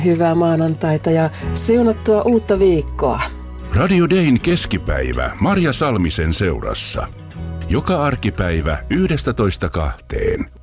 Hyvää maanantaita ja siunattua uutta viikkoa. Radio Dayn keskipäivä Marja Salmisen seurassa. Joka arkipäivä 11:00–2:00.